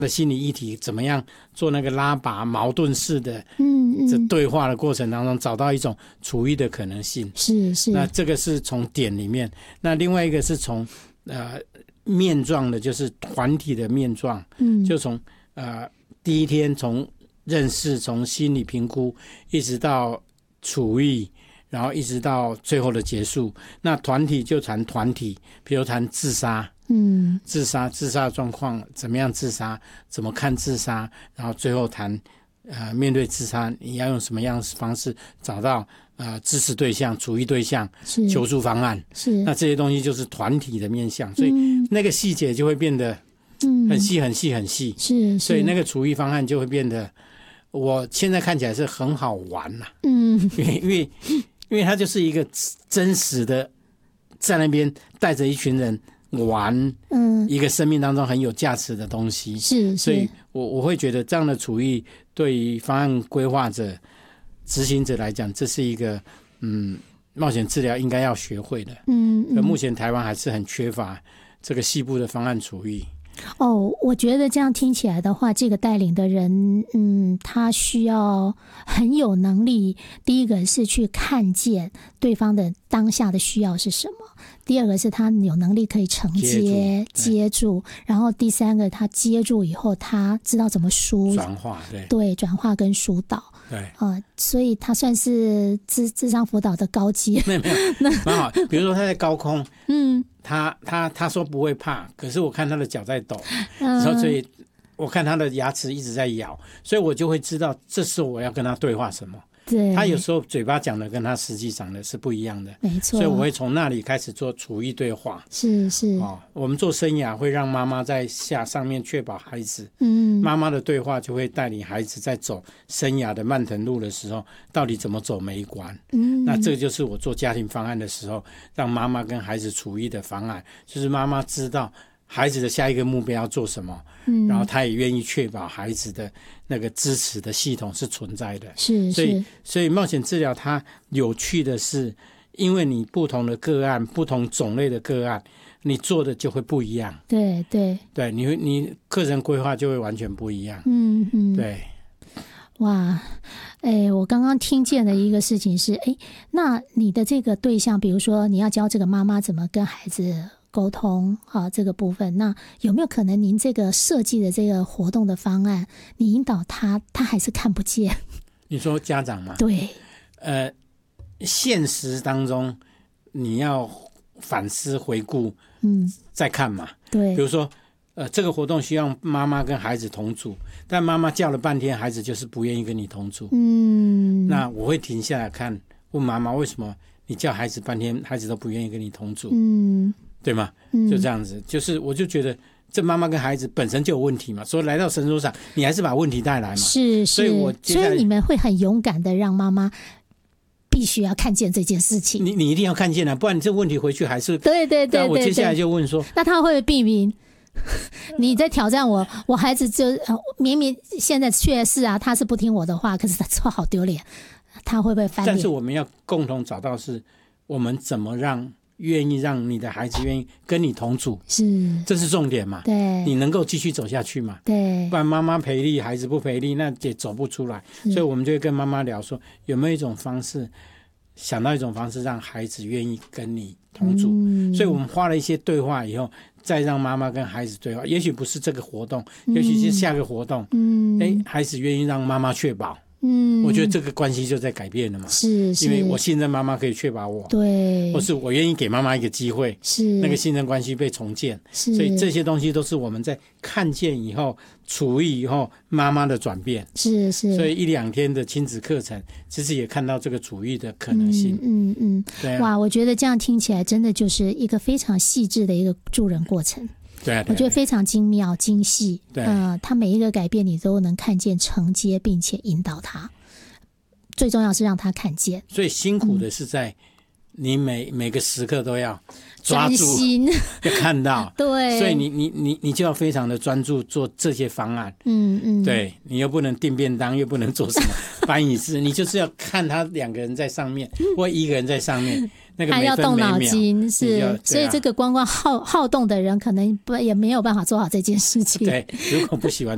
的心理议题怎么样做那个拉拔矛盾式的这对话的过程当中找到一种处遇的可能性。 是。 那这个是从点里面，那另外一个是从面状的，就是团体的面状，就从第一天从认识，从心理评估，一直到处遇，然后一直到最后的结束。那团体就谈团体，比如谈自杀，自杀的状况怎么样，自杀怎么看自杀，然后最后谈面对自杀你要用什么样的方式找到支持对象、处遇对象、求助方案。那这些东西就是团体的面向，所以那个细节就会变得很细很细很细。所以那个处遇方案就会变得，我现在看起来是很好玩啦。因为它就是一个真实的在那边带着一群人玩一个生命当中很有价值的东西。所以我会觉得这样的处遇对于方案规划者、执行者来讲，这是一个冒险治疗应该要学会的。目前台湾还是很缺乏这个细部的方案处遇。 我觉得这样听起来的话，这个带领的人他需要很有能力。第一个是去看见对方的当下的需要是什么，第二个是他有能力可以承接住，然后第三个他接住以后他知道怎么转化， 对，转化跟疏导。所以他算是諮商辅导的高阶。 没有蛮好。比如说他在高空他说不会怕，可是我看他的脚在抖，所以我看他的牙齿一直在咬，所以我就会知道这时候我要跟他对话什么。他有时候嘴巴讲的跟他实际讲的是不一样的，没错。所以我会从那里开始做处遇对话。我们做生涯会让妈妈在上面确保孩子，妈妈的对话就会带领孩子在走生涯的漫腾路的时候，到底怎么走每一关。那这个就是我做家庭方案的时候，让妈妈跟孩子处遇的方案，就是妈妈知道孩子的下一个目标要做什么，然后他也愿意确保孩子的那个支持的系统是存在的。所以冒险治疗它有趣的是，因为你不同的个案、不同种类的个案，你做的就会不一样。对，你课程规划就会完全不一样。对。 哇，我刚刚听见的一个事情是，那你的这个对象，比如说你要教这个妈妈怎么跟孩子沟通这个部分，那有没有可能您这个设计的这个活动的方案，你引导他还是看不见？ 你说家长吗？ 对。 现实当中你要反思回顾再看嘛。对。比如说这个活动需要妈妈跟孩子同组，但妈妈叫了半天，孩子就是不愿意跟你同组。那我会停下来看，问妈妈为什么你叫孩子半天，孩子都不愿意跟你同组。对吗？就这样子，就是我就觉得这妈妈跟孩子本身就有问题嘛，所以来到神桌上，你还是把问题带来嘛。所以你们会很勇敢的让妈妈必须要看见这件事情。 你一定要看见啊，不然你这问题回去还是对。 我接下来就问说， 那他会不会避免？你在挑战我孩子就明明现在确实啊，他是不听我的话，可是他说好丢脸，他会不会翻脸？ 但是我们要共同找到是我们怎么愿意让你的孩子愿意跟你同组，这是重点嘛？对，你能够继续走下去嘛？对，不然妈妈赔力，孩子不赔力，那也走不出来。所以我们就会跟妈妈聊说，有没有一种方式，想到一种方式让孩子愿意跟你同组。所以我们花了一些对话以后，再让妈妈跟孩子对话，也许不是这个活动，也许是下个活动。孩子愿意让妈妈确保。我觉得这个关系就在改变了嘛。因为我信任妈妈可以确保我，对，或是我愿意给妈妈一个机会，那个信任关系被重建。所以这些东西都是我们在看见以后、处遇以后妈妈的转变。所以1-2天的亲子课程，其实也看到这个处遇的可能性。对啊。 哇，我觉得这样听起来真的就是一个非常细致的一个助人过程。 对， 我觉得非常精妙精细。他每一个改变你都能看见、承接，并且引导他。最重要是让他看见。 所以辛苦的是在你每个时刻都要抓住，要看到。对，所以你就要非常的专注做这些方案。对，你又不能订便当，又不能做什么搬椅子，你就是要看他2个人在上面，或1个人在上面。 还要动脑筋，所以这个光好动的人可能也没有办法做好这件事情。 对，如果不喜欢